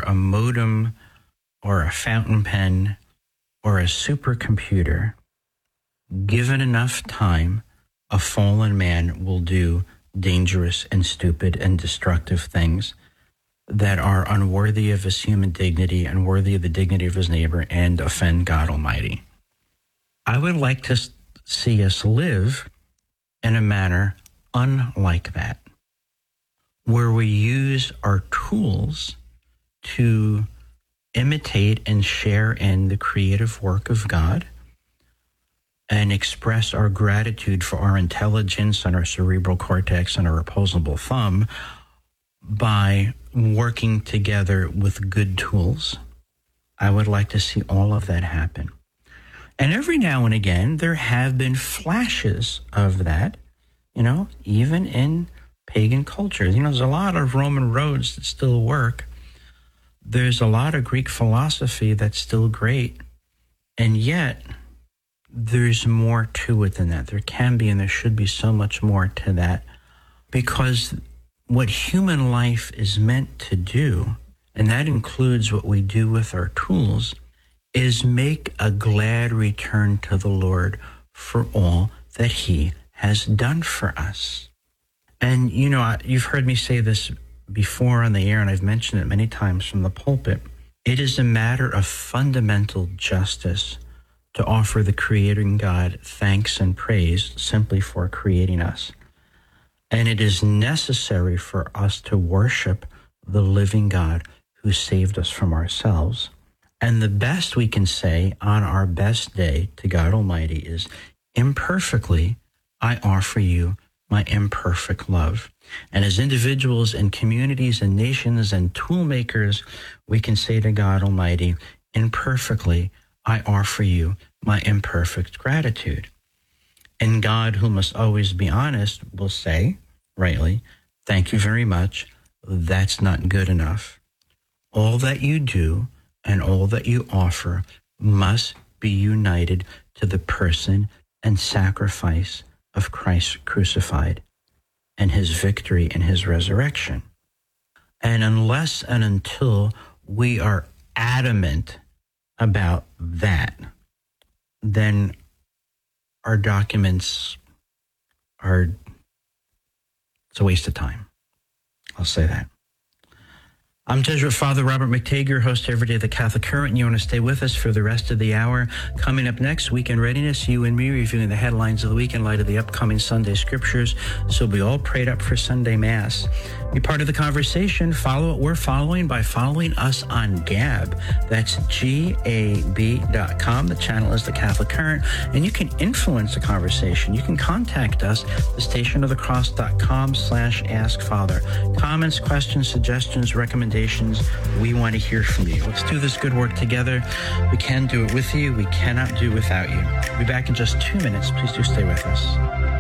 a modem or a fountain pen or a supercomputer, given enough time, a fallen man will do dangerous and stupid and destructive things that are unworthy of his human dignity, unworthy of the dignity of his neighbor, and offend God Almighty. I would like to see us live in a manner unlike that, where we use our tools to imitate and share in the creative work of God and express our gratitude for our intelligence and our cerebral cortex and our opposable thumb by working together with good tools. I would like to see all of that happen. And every now and again, there have been flashes of that, even in pagan cultures. There's a lot of Roman roads that still work. There's a lot of Greek philosophy that's still great. And yet, there's more to it than that. There can be and there should be so much more to that. Because what human life is meant to do, and that includes what we do with our tools, is make a glad return to the Lord for all that he has done for us. And, you've heard me say this before on the air, and I've mentioned it many times from the pulpit. It is a matter of fundamental justice to offer the creating God thanks and praise simply for creating us. And it is necessary for us to worship the living God who saved us from ourselves. And the best we can say on our best day to God Almighty is, imperfectly, I offer you my imperfect love. And as individuals and communities and nations and tool makers, we can say to God Almighty, imperfectly, I offer you my imperfect gratitude. And God, who must always be honest, will say, rightly, thank you very much. That's not good enough. All that you do and all that you offer must be united to the person and sacrifice of Christ crucified and his victory and his resurrection. And unless and until we are adamant about that, then our documents it's a waste of time. I'll say that. I'm Jesuit Father Robert McTague, your host every day of the Catholic Current, and you want to stay with us for the rest of the hour. Coming up next, Weekend Readiness, you and me reviewing the headlines of the week in light of the upcoming Sunday scriptures. So we all prayed up for Sunday Mass. Be part of the conversation. Follow what we're following by following us on Gab. That's GAB.com. The channel is the Catholic Current, and you can influence the conversation. You can contact us, thestationofthecross.com/askfather. Comments, questions, suggestions, recommendations. We want to hear from you. Let's do this good work together. We can do it with you. We cannot do without you. We'll be back in just 2 minutes. Please do stay with us.